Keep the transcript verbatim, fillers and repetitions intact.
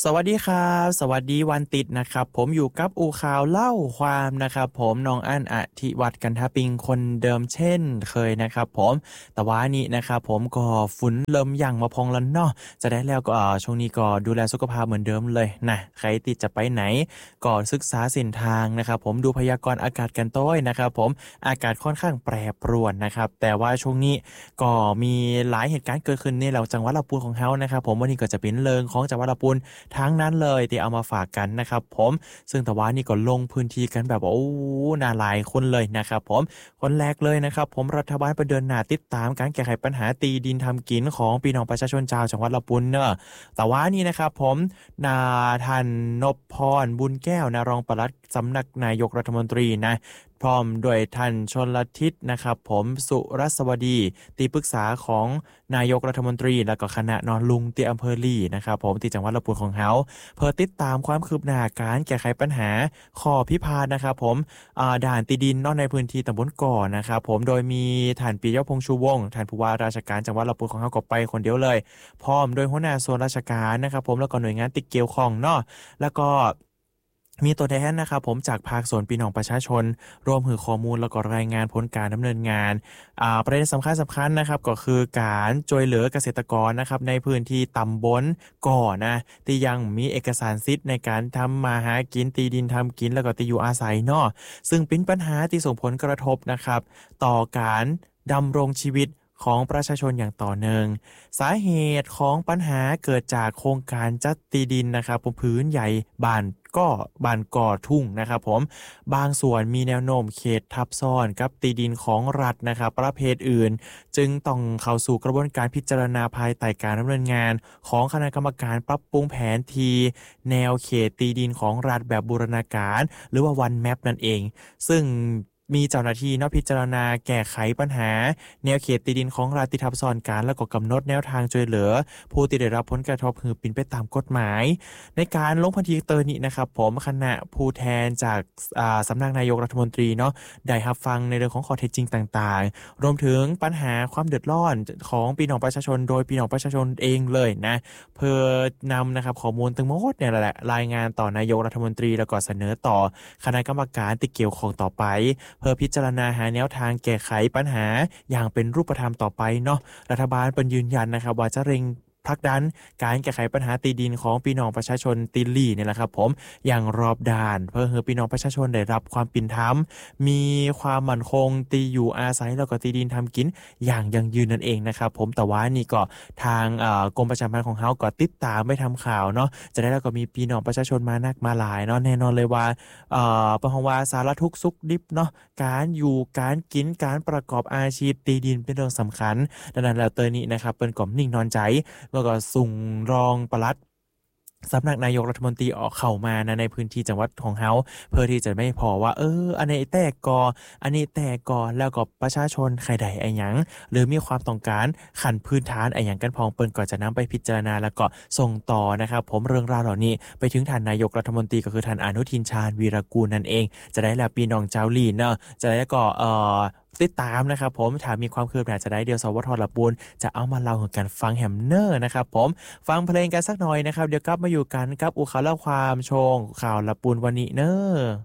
สวัสดีครับสวัสดีวันติดนะครับผมอยู่กับอูข่าวเล่าความนะครับผมน้องอั้นอธิวัตรกันทปิงคนเดิมเช่นเคยนะครับผมแต่ว่านี้นะครับผมก็ฝุ่นเริ่มยั่งมาพองแล้วเนาะจะได้แล้วก็เอ่อช่วงนี้ก็ดูแลสุขภาพเหมือนเดิมเลยนะใครติดจะไปไหนก็ศึกษาเส้นทางนะครับผมดูพยากรณ์อากาศกันต้อยนะครับผมอากาศค่อนข้างแปรปรวนนะครับแต่ว่าช่วงนี้ก็มีหลายเหตุการณ์เกิดขึ้นในเราจังหวัดลำพูนของเฮานะครับผมวันนี้ก็จะเป็นเรื่องของจังหวัดลำพูน ทั้งนั้นเลยที่เอามาฝากกันนะครับผมซึ่งแต่ว่านี่ก็ลงพื้นที่กันแบบโอ้น่าหลายคนเลยนะครับผมคนแรกเลยนะครับผมรัฐบาลประเดินหน้าติดตามการแก้ไขปัญหาตีดินทำกินของพี่น้องประชาชนชาวจังหวัดลำพูนเนอะแต่ว่านี่นะครับผมนาทันนพพรบุญแก้วนารองปลัดสำนักนายกรัฐมนตรีนะพร้อมด้วยท่านชนลทิศนะครับผมสุรสวดีที่ปรึกษาของนายกรัฐมนตรีแล้วก็คณะนอนลุงที่อำเภอลี่นะครับผมที่จังหวัดลำพูนของเฮาเพื่อติดตามความคืบหน้าการแก้ไขปัญหาข้อพิพาทนะครับผมด่านตีดินนอกในพื้นที่ตำบลก่อนะครับผมโดยมีท่านปิยะพงษ์ชูวงศ์ท่านผู้ว่าราชการจังหวัดลำพูนของเฮาก็ไปคนเดียวเลยพร้อมโดยหัวหน้าส่วนราชการนะครับผมแล้วก็หน่วยงานที่เกี่ยวข้องเนาะแล้วก็มีตัวแทนนะครับผมจากภาคส่วนพี่น้องประชาชนร่วมหือข้อมูลแล้วก็รายงานผลการดำเนินงานอ่าประเด็นสำคัญสำคัญนะครับก็คือการช่วยเหลือเกษตรกรนะครับในพื้นที่ตำบลก่อนะที่ยังมีเอกสารสิทธิ์ในการทำมาหากินตีดินทำกินแล้วก็ที่อยู่อาศัยเนาะซึ่งเป็นปัญหาที่ส่งผลกระทบนะครับต่อการดำรงชีวิตของประชาชนอย่างต่อเนื่องสาเหตุของปัญหาเกิดจากโครงการจัดตีดินนะครับผมพื้นใหญ่บ้านก็บ้านก่อทุ่งนะครับผมบางส่วนมีแนวโน้มเขตทับซ้อนกับตีดินของรัฐนะครับประเภทอื่นจึงต้องเข้าสู่กระบวนการพิจารณาภายใต้การดำเนินงานของคณะกรรมการปรับปรุงแผนทีแนวเขตตีดินของรัฐแบบบูรณาการหรือว่าวันแมปนั่นเองซึ่งมีเจ้าหน้าที่เนาะพิจารณาแก้ไขปัญหาแนวเขตตีดินของรัฐที่ทับซ้อนกันแล้วก็กำหนดแนวทางช่วยเหลือผู้ที่ได้รับผลกระทบคือเป็นไปตามกฎหมายในการลงพื้นที่เตอร์นี้นะครับผมคณะผู้แทนจากสำนักนายกรัฐมนตรีเนาะได้รับฟังในเรื่องของข้อเท็จจริงต่างๆรวมถึงปัญหาความเดือดร้อนของพี่น้องประชาชนโดยพี่น้องประชาชนเองเลยนะเพื่อนำนะครับข้อมูลทั้งหมดเนี่ยแหละรายงานต่อนายกรัฐมนตรีแล้วก็เสนอต่อคณะกรรมการที่เกี่ยวข้องต่อไปเพื่อพิจารณาหาแนวทางแก้ไขปัญหาอย่างเป็นรูปธรรมต่อไปเนาะรัฐบาลเป็นยืนยันนะครับว่าจะเร่งผลักดันการแก้ไขปัญหาตีดินของพี่น้องประชาชนตีลี่เนี่ยแหละครับผมอย่างรอบด้านเพื่อให้พี่น้องประชาชนได้รับความเป็นธรรมมีความมั่นคงตีอยู่อาศัยแล้วก็ตีดินทำกินอย่างยั่งยืนนั่นเองนะครับผมแต่ว่านี่ก็ทางกรมประชาสัมพันธ์ของเฮาก็ติดตามไม่ทำข่าวเนาะจะได้แล้วก็มีพี่น้องประชาชนมานักมาหลายเนาะแน่นอนเลยว่าเอ่อเพราะว่าสารทุกข์สุขดิบเนาะการอยู่การกินการประกอบอาชีพตีดินเป็นเรื่องสำคัญดังนั้นแล้วเตยนี้นะครับเป็นก่อมนิ่งนอนใจแล้วก็ส่งรองปลัดสำนักนายกรัฐมนตรีออกเข้ามานะในพื้นที่จังหวัดของเฮาเพื่อที่จะไม่พอว่าเอออันนี้แตกกออันนี้แตกกอแล้วก็ประชาชนใครใดไอ้หยังหรือมีความต้องการขั้นพื้นฐานไอ้หยังกันพองเปิ้นก็จะนำไปพิจารณาแล้วก็ส่งต่อนะครับผมเรื่องราวเหล่านี้ไปถึงท่านนายกรัฐมนตรีก็คือท่านอนุทินชาญวีรกูลนั่นเองจะได้แล้วพี่น้องเจ้าลีนเนาะจะได้ก็เอ่อติดตามนะครับผมถ้ามีความคืบหน้าจะได้เดียวสวทลปูนจะเอามาเล่ากันฟังแฮมเนอร์นะครับผมฟังเพลงกันสักหน่อยนะครับเดี๋ยวกลับมาอยู่กันกับอูข่าวเล่าความโชงข่าวละปูนวันนี้เนอร์